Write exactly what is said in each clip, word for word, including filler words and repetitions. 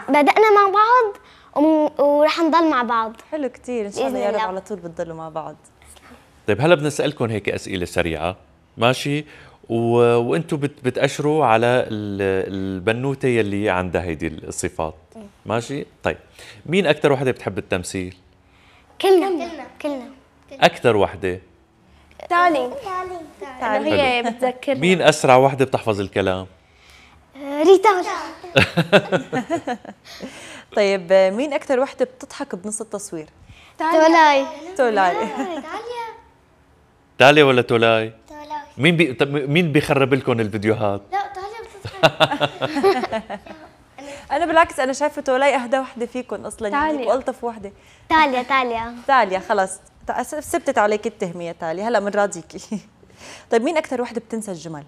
بدأنا مع بعض ورح نضل مع بعض. حلو كثير، ان شاء الله يا رب على طول بتضلوا مع بعض. طيب هلا بدنا نسألكم هيك أسئلة سريعة ماشي، و... وانتم بت... بتأشروا على البنوتة يلي عندها هيدي الصفات ماشي. طيب مين أكثر وحدة بتحب التمثيل؟ كلنا كلنا كلنا أكثر وحدة؟ تالي تالي هي بتذكرنا. مين أسرع وحدة بتحفظ الكلام؟ ريتال. طيب مين أكثر وحدة بتضحك بنص التصوير؟ تولاي. تولاي. تاليا ولا تولاي؟ تولاي. مين بي... مين بيخرب لكم الفيديوهات؟ لا تاليا بتضحك. أنا بالعكس أنا شايفة تولاي أهدى وحدة فيكم أصلاً، يعني وألطف وحدة. تاليا تاليا تاليا خلص ثبتت عليك التهمة يا تاليا، هلا بنراضيكي. طيب مين أكثر وحدة بتنسى الجمل؟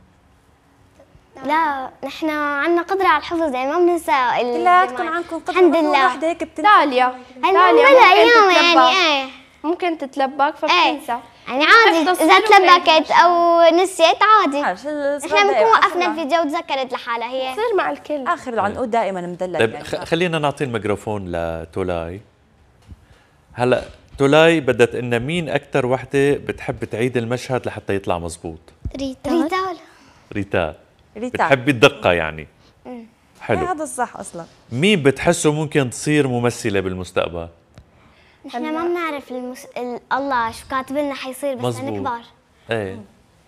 لا نحن عندنا قدرة على الحفظ، يعني ما بننسى. لا تكون عندكم قدرة. الحمد لله. وحدة هيك بتنسى. تاليا تاليا ايام يعني ايه ممكن تتلبك فبتنسى. يعني عادي اذا تلبكت او نسيت عادي. احنا بنكون وقفنا الفيديو وتذكرت لحالها هي. تصير مع الكل. اخر العنقود دائما مدلل. طيب يعني خلينا نعطي الميكروفون لتولاي. هلا تولاي بدها تقلنا مين اكثر وحده بتحب تعيد المشهد لحتى يطلع مزبوط؟ ريتال. ريتال ريتال ريتال بتحبي الدقه يعني. امم حلو، هذا الصح اصلا. مين بتحسه ممكن تصير ممثله بالمستقبل؟ نحن ما بنعرف المس... ال... الله شو كاتب لنا حيصير بس نكبر. ايه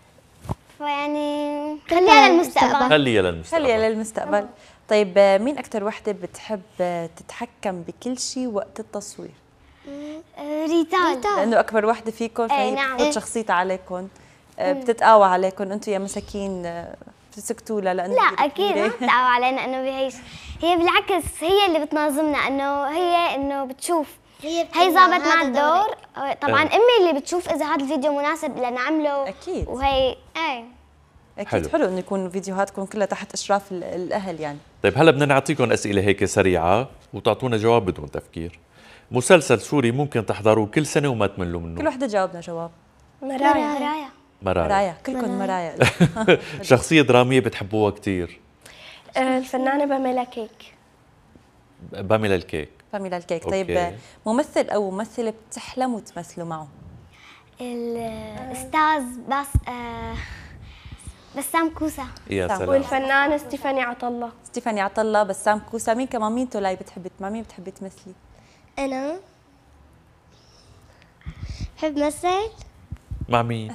فيعني خليها للمستقبل. خليها للمستقبل. خليها للمستقبل. طيب مين اكثر وحده بتحب تتحكم بكل شيء وقت التصوير؟ ريتال، لانه اكبر وحده فيكم فهي نعم. بتفوت شخصيتها عليكم، بتتقاوى عليكم انتم يا مساكين بتسكتوا لها لانه لا اكيد ما بتتقاوى علينا انه بهيش، هي بالعكس هي اللي بتناظمنا، انه هي انه بتشوف هي ظابط مع الدور. طبعا أه. امي اللي بتشوف اذا هذا الفيديو مناسب لنعمله اكيد، وهي ايه اكيد حلو, حلو انه يكون فيديوهاتكم كلها تحت اشراف الاهل يعني. طيب هلا بدنا نعطيكم اسئله هيك سريعه وتعطونا جواب بدون تفكير. مسلسل سوري ممكن تحضروه كل سنه وما تملوا منه؟ كل وحده جاوبنا جواب. مرايا. مرايا مرايا, مرايا. كلكم مرايا. شخصيه دراميه بتحبوها كثير؟ الفنانه باميلا كيك. باميلا الكيك. باميلا الكيك. طيب ممثل او ممثله بتحلموا تمثلوا معه؟ الاستاذ بس آه بسام كوسة. يا سلام. والفنانه ستيفاني عطله. ستيفاني عطله، بسام كوسة. مين كمان؟ مين تولاي بتحبي مع مين بتحبي تمثلي؟ انا بحب مثل مع مين؟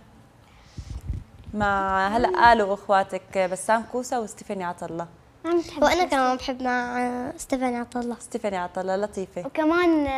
مع هلا قالوا اخواتك بسام كوسة وستيفاني عطله. وانا كمان بحب مع ستيفاني عطله. ستيفاني عطله لطيفه. وكمان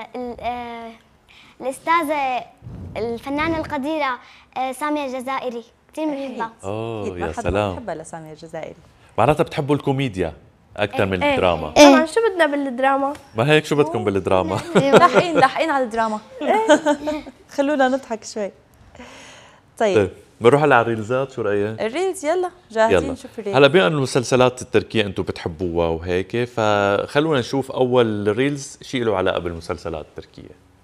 الاستاذه الفنانه القديره ساميه الجزائري كثير بنحبها. اوه يا سلام، بحبها لساميه الجزائري. معناتها بتحبوا الكوميديا اكثر من الدراما. طبعا شو بدنا بالدراما؟ ما هيك شو بدكم بالدراما؟ لاحقين لاحقين على الدراما. خلونا نضحك شوي. طيب بنروح على الريلزات، شو رايك؟ الريلز يلا جاهزين نشوف الريلز. هلا بما انه المسلسلات التركيه انتم بتحبوها وهيك، فخلونا نشوف اول ريلز شيء له علاقه بالمسلسلات التركيه.